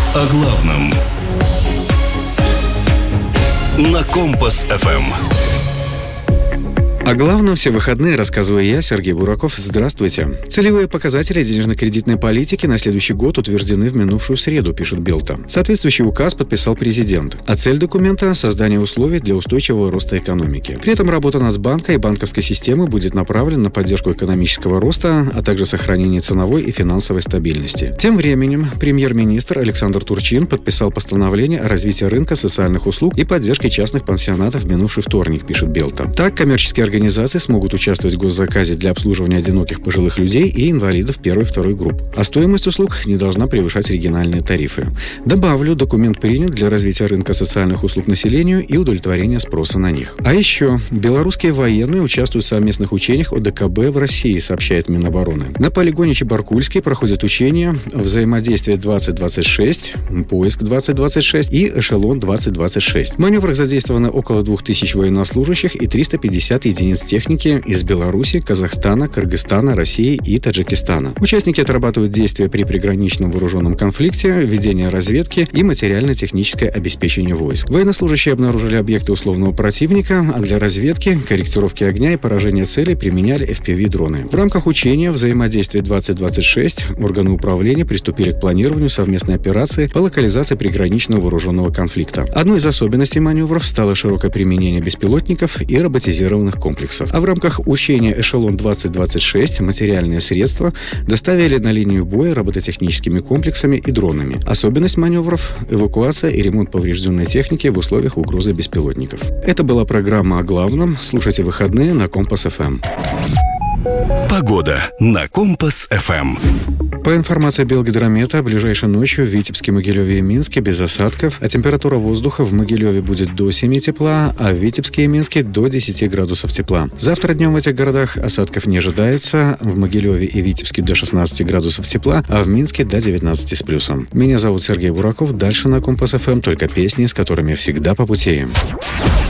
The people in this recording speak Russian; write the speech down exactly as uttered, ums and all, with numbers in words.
О главном на Компас-эф эм. О главном все выходные рассказываю я, Сергей Бураков. Здравствуйте. Целевые показатели денежно-кредитной политики на следующий год утверждены в минувшую среду, пишет Белта. Соответствующий указ подписал президент. А цель документа – создание условий для устойчивого роста экономики. При этом работа Нацбанка и банковской системы будет направлена на поддержку экономического роста, а также сохранение ценовой и финансовой стабильности. Тем временем премьер-министр Александр Турчин подписал постановление о развитии рынка социальных услуг и поддержке частных пансионатов в минувший вторник, пишет Белта. Так, коммерческие организации Организации смогут участвовать в госзаказе для обслуживания одиноких пожилых людей и инвалидов первой и второй групп. А стоимость услуг не должна превышать региональные тарифы. Добавлю, документ принят для развития рынка социальных услуг населению и удовлетворения спроса на них. А еще белорусские военные участвуют в совместных учениях о дэ ка бэ в России, сообщает Минобороны. На полигоне Чебаркульский проходят учения «Взаимодействие двадцать двадцать шесть», «Поиск двадцать двадцать шесть» и «Эшелон двадцать двадцать шесть». В маневрах задействовано около двух тысяч военнослужащих и триста пятьдесят единиц техники из Беларуси, Казахстана, Кыргызстана, России и Таджикистана. Участники отрабатывают действия при приграничном вооруженном конфликте, ведение разведки и материально-техническое обеспечение войск. Военнослужащие обнаружили объекты условного противника, а для разведки, корректировки огня и поражения целей применяли эф пи ви-дроны. В рамках учения «Взаимодействие двадцать двадцать шесть» органы управления приступили к планированию совместной операции по локализации приграничного вооруженного конфликта. Одной из особенностей маневров стало широкое применение беспилотников и роботизированных комплексов. А в рамках учения «Эшелон двадцать двадцать шесть» материальные средства доставили на линию боя робототехническими комплексами и дронами. Особенность маневров – эвакуация и ремонт поврежденной техники в условиях угрозы беспилотников. Это была программа о главном. Слушайте выходные на Компас-эф эм. Погода на Компас-эф эм. По информации Белгидромета, ближайшей ночью в Витебске, Могилеве и Минске без осадков, а температура воздуха в Могилеве будет до семи тепла, а в Витебске и Минске до десяти градусов тепла. Завтра днем в этих городах осадков не ожидается, в Могилеве и Витебске до шестнадцати градусов тепла, а в Минске до девятнадцати с плюсом. Меня зовут Сергей Бураков, дальше на Компас-эф эм только песни, с которыми всегда по пути.